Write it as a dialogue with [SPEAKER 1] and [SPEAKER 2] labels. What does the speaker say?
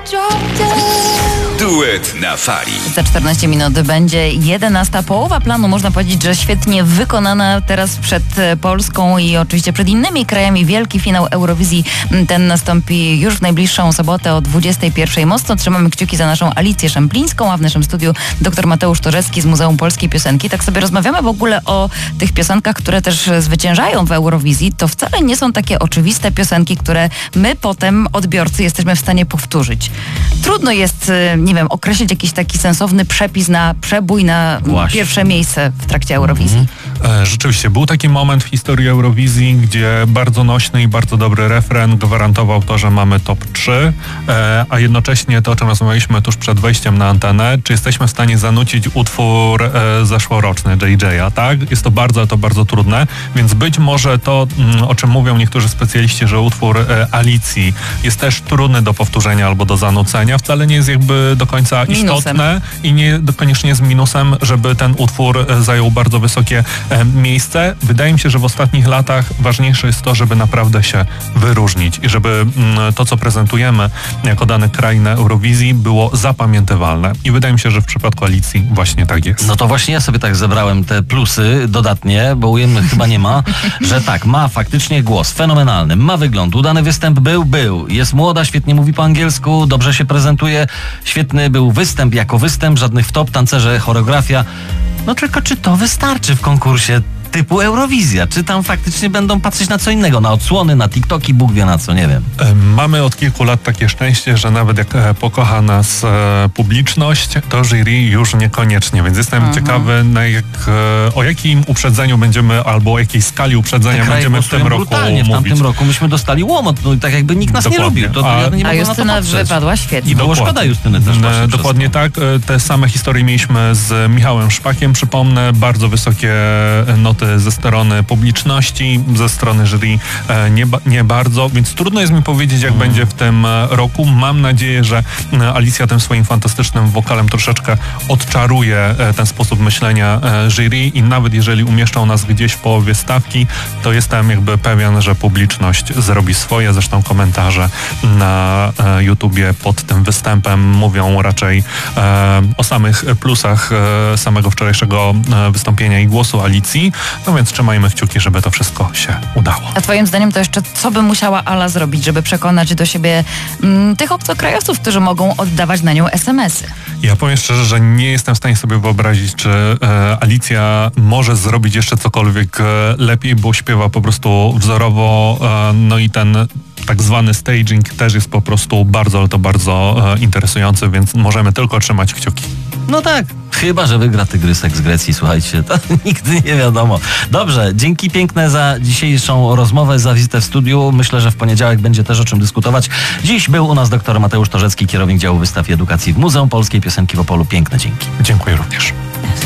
[SPEAKER 1] Duet na fali.
[SPEAKER 2] Za 14 minut będzie 11. Połowa planu, można powiedzieć, że świetnie wykonana teraz przed Polską i oczywiście przed innymi krajami. Wielki finał Eurowizji, ten nastąpi już w najbliższą sobotę o 21. Mocno trzymamy kciuki za naszą Alicję Szemplińską, a w naszym studiu dr Mateusz Torzecki z Muzeum Polskiej Piosenki. Tak sobie rozmawiamy w ogóle o tych piosenkach, które też zwyciężają w Eurowizji. To wcale nie są takie oczywiste piosenki, które my potem, odbiorcy, jesteśmy w stanie powtórzyć. Trudno jest, nie wiem, określić jakiś taki sensowny przepis na przebój, na pierwsze miejsce w trakcie Eurowizji.
[SPEAKER 3] Rzeczywiście, był taki moment w historii Eurowizji, gdzie bardzo nośny i bardzo dobry refren gwarantował to, że mamy top 3, a jednocześnie to, o czym rozmawialiśmy tuż przed wejściem na antenę, czy jesteśmy w stanie zanucić utwór zeszłoroczny JJ'a, tak? Jest to bardzo trudne, więc być może to, o czym mówią niektórzy specjaliści, że utwór Alicji jest też trudny do powtórzenia albo do zanucenia, wcale nie jest jakby do końca istotne i nie koniecznie jest minusem, żeby ten utwór zajął bardzo wysokie miejsce. Wydaje mi się, że w ostatnich latach ważniejsze jest to, żeby naprawdę się wyróżnić i żeby to, co prezentujemy jako dany kraj na Eurowizji, było zapamiętywalne. I wydaje mi się, że w przypadku Alicji właśnie tak jest.
[SPEAKER 4] No to właśnie ja sobie tak zebrałem te plusy dodatnie, bo ujemnych chyba nie ma, że tak, ma faktycznie głos fenomenalny, ma wygląd, udany występ był, jest młoda, świetnie mówi po angielsku, dobrze się prezentuje, świetny był występ jako występ, żadnych wtop, tancerze, choreografia. No tylko czy to wystarczy w konkursie typu Eurowizja? Czy tam faktycznie będą patrzeć na co innego? Na odsłony, na TikToki, Bóg wie na co, nie wiem.
[SPEAKER 3] Mamy od kilku lat takie szczęście, że nawet jak pokocha nas publiczność, to jury już niekoniecznie, więc jestem ciekawy, o jakim uprzedzeniu będziemy, albo o jakiej skali uprzedzenia będziemy w tym roku mówić.
[SPEAKER 4] W tamtym roku myśmy dostali łomot, no i tak jakby nikt nas nie lubił.
[SPEAKER 2] A Justyna wypadła świetnie.
[SPEAKER 4] I było szkoda Justyny też właśnie.
[SPEAKER 3] Dokładnie tak. Te same historie mieliśmy z Michałem Szpakiem, przypomnę, bardzo wysokie noty ze strony publiczności, ze strony jury nie bardzo, więc trudno jest mi powiedzieć, jak będzie w tym roku. Mam nadzieję, że Alicja tym swoim fantastycznym wokalem troszeczkę odczaruje ten sposób myślenia jury i nawet jeżeli umieszczą nas gdzieś w połowie stawki, to jestem jakby pewien, że publiczność zrobi swoje. Zresztą komentarze na YouTubie pod tym występem mówią raczej o samych plusach samego wczorajszego wystąpienia i głosu Alicji. No więc trzymajmy kciuki, żeby to wszystko się udało.
[SPEAKER 2] A twoim zdaniem to jeszcze co by musiała Ala zrobić, żeby przekonać do siebie tych obcokrajowców, którzy mogą oddawać na nią SMS-y?
[SPEAKER 3] Ja powiem szczerze, że nie jestem w stanie sobie wyobrazić, czy Alicja może zrobić jeszcze cokolwiek lepiej, bo śpiewa po prostu wzorowo, no i ten tak zwany staging też jest po prostu bardzo interesujący, więc możemy tylko trzymać kciuki.
[SPEAKER 4] No tak, chyba że wygra Tygrysek z Grecji, słuchajcie, to nigdy nie wiadomo. Dobrze, dzięki piękne za dzisiejszą rozmowę, za wizytę w studiu. Myślę, że w poniedziałek będzie też o czym dyskutować. Dziś był u nas dr Mateusz Torzecki, kierownik działu wystaw i edukacji w Muzeum Polskiej Piosenki w Opolu. Piękne dzięki.
[SPEAKER 3] Dziękuję również.